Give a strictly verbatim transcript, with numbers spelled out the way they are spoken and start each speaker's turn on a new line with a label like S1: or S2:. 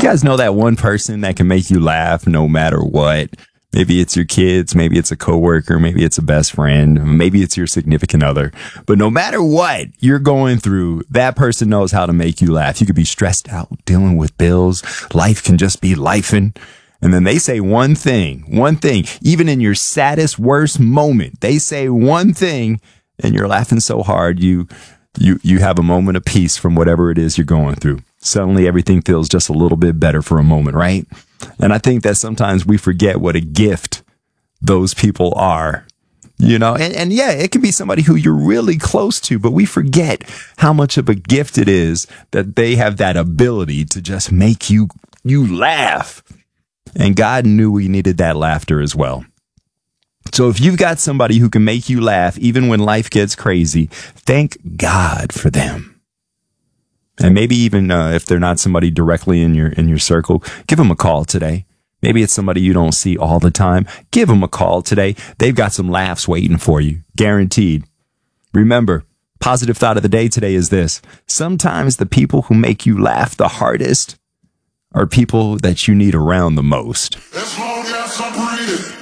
S1: You guys know that one person that can make you laugh no matter what? Maybe it's your kids, maybe it's a coworker, maybe it's a best friend, maybe it's your significant other. But no matter what you're going through, that person knows how to make you laugh. You could be stressed out dealing with bills. Life can just be lifing. And then they say one thing, one thing, even in your saddest, worst moment, they say one thing and you're laughing so hard, you, you, you have a moment of peace from whatever it is you're going through. Suddenly everything feels just a little bit better for a moment, right? And I think that sometimes we forget what a gift those people are, you know, and, and yeah, it can be somebody who you're really close to, but we forget how much of a gift it is that they have that ability to just make you, you laugh. And God knew we needed that laughter as well. So if you've got somebody who can make you laugh, even when life gets crazy, thank God for them. And maybe even uh, if they're not somebody directly in your in your circle, give them a call today. Maybe it's somebody you don't see all the time. Give them a call today. They've got some laughs waiting for you, guaranteed. Remember, positive thought of the day today is this. Sometimes the people who make you laugh the hardest are people that you need around the most.
S2: As long as I'm breathing.